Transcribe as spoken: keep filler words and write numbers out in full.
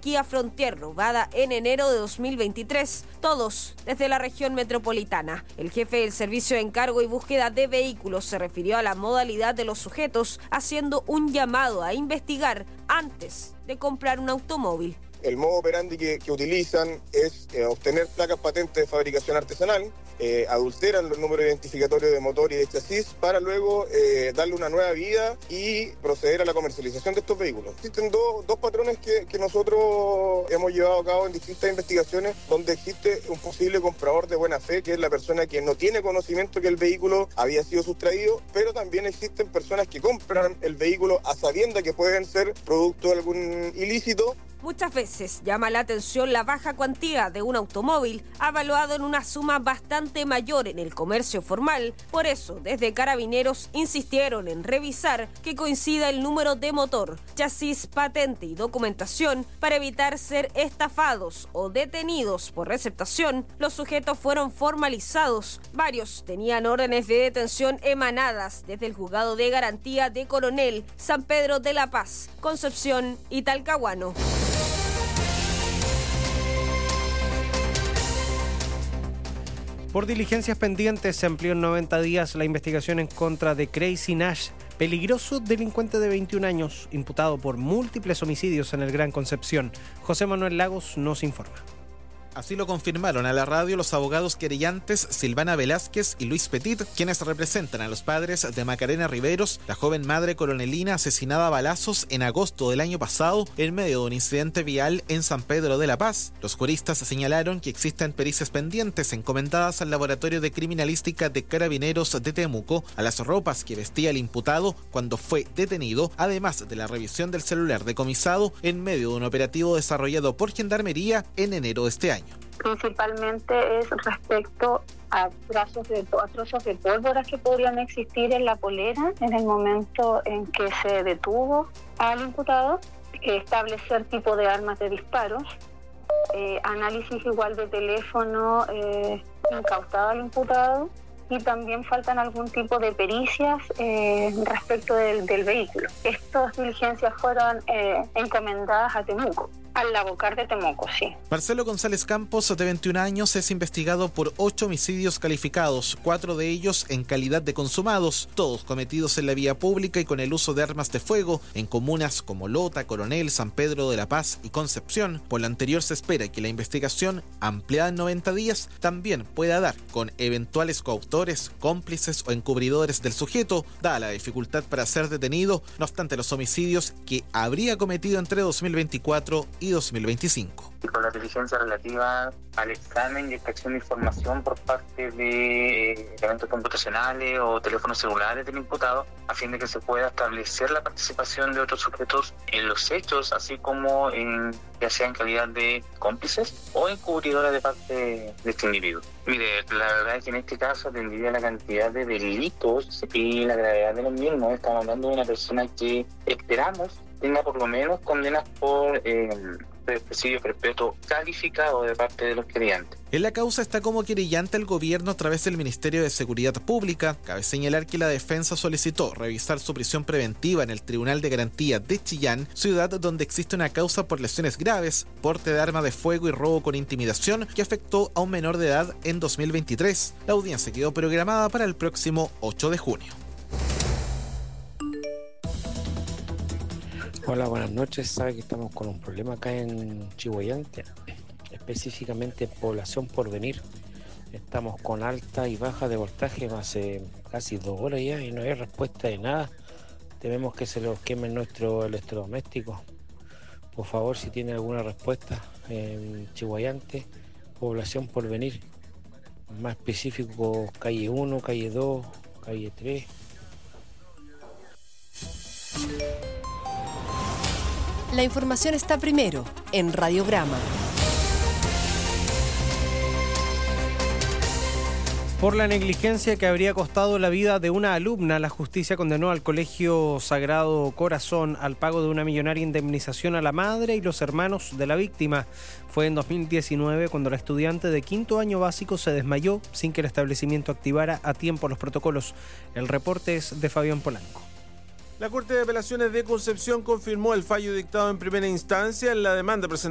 Kia Frontier robada en enero de dos mil veintitrés, todos desde la región metropolitana. El jefe del Servicio de Encargo y Búsqueda de Vehículos se refirió a la modalidad de los sujetos, haciendo un llamado a investigar antes de comprar un automóvil. El modo operandi que, que utilizan es eh, obtener placas patentes de fabricación artesanal, eh, adulteran los números identificatorios de motor y de chasis para luego eh, darle una nueva vida y proceder a la comercialización de estos vehículos. Existen dos, dos patrones que, que nosotros hemos llevado a cabo en distintas investigaciones, donde existe un posible comprador de buena fe, que es la persona que no tiene conocimiento que el vehículo había sido sustraído, pero también existen personas que compran el vehículo a sabienda que pueden ser producto de algún ilícito. Muchas veces llama la atención la baja cuantía de un automóvil avaluado en una suma bastante mayor en el comercio formal. Por eso, desde Carabineros insistieron en revisar que coincida el número de motor, chasis, patente y documentación para evitar ser estafados o detenidos por receptación. Los sujetos fueron formalizados. Varios tenían órdenes de detención emanadas desde el Juzgado de Garantía de Coronel, San Pedro de la Paz, Concepción y Talcahuano. Por diligencias pendientes se amplió en noventa días la investigación en contra de Crazy Nash, peligroso delincuente de veintiún años, imputado por múltiples homicidios en el Gran Concepción. José Manuel Lagos nos informa. Así lo confirmaron a la radio los abogados querellantes Silvana Velázquez y Luis Petit, quienes representan a los padres de Macarena Riveros, la joven madre coronelina asesinada a balazos en agosto del año pasado en medio de un incidente vial en San Pedro de la Paz. Los juristas señalaron que existen pericias pendientes encomendadas al Laboratorio de Criminalística de Carabineros de Temuco, a las ropas que vestía el imputado cuando fue detenido, además de la revisión del celular decomisado en medio de un operativo desarrollado por Gendarmería en enero de este año. Principalmente es respecto a trazos de, a trozos de pólvora que podrían existir en la polera en el momento en que se detuvo al imputado, establecer tipo de armas de disparos, eh, análisis igual de teléfono eh, incautado al imputado, y también faltan algún tipo de pericias eh, respecto del, del vehículo. Estas diligencias fueron eh, encomendadas a Temuco. Al Labocar de Temuco, sí. Marcelo González Campos, de veintiún años, es investigado por ocho homicidios calificados, cuatro de ellos en calidad de consumados, todos cometidos en la vía pública y con el uso de armas de fuego en comunas como Lota, Coronel, San Pedro de la Paz y Concepción. Por lo anterior, se espera que la investigación, ampliada en noventa días, también pueda dar con eventuales coautores, cómplices o encubridores del sujeto, dada la dificultad para ser detenido, no obstante los homicidios que habría cometido entre dos mil veinticuatro y dos mil veinticinco. Con la diligencia relativa al examen y extracción de información por parte de eh, elementos computacionales o teléfonos celulares del imputado, a fin de que se pueda establecer la participación de otros sujetos en los hechos, así como en, ya sea en calidad de cómplices o encubridores de parte de este individuo. Mire, la verdad es que en este caso, atendido a la cantidad de delitos y la gravedad de los mismos, estamos hablando de una persona que esperamos tenga por lo menos condenas por eh, presidio perpetuo calificado de parte de los querellantes. En la causa está como querellante el gobierno a través del Ministerio de Seguridad Pública. Cabe señalar que la defensa solicitó revisar su prisión preventiva en el Tribunal de Garantía de Chillán, ciudad donde existe una causa por lesiones graves, porte de arma de fuego y robo con intimidación que afectó a un menor de edad en dos mil veintitrés. La audiencia quedó programada para el próximo ocho de junio. Hola, buenas noches. Sabe que estamos con un problema acá en Chihuayante, específicamente Población Porvenir. Estamos con alta y baja de voltaje hace casi dos horas ya y no hay respuesta de nada. Tememos que se nos quemen nuestro electrodoméstico. Por favor, si tiene alguna respuesta en Chihuayante, Población Porvenir, más específico calle uno, calle dos, calle tres. La información está primero en Radiograma. Por la negligencia que habría costado la vida de una alumna, la justicia condenó al Colegio Sagrado Corazón al pago de una millonaria indemnización a la madre y los hermanos de la víctima. Fue en dos mil diecinueve cuando la estudiante de quinto año básico se desmayó sin que el establecimiento activara a tiempo los protocolos. El reporte es de Fabián Polanco. La Corte de Apelaciones de Concepción confirmó el fallo dictado en primera instancia en la demanda presentada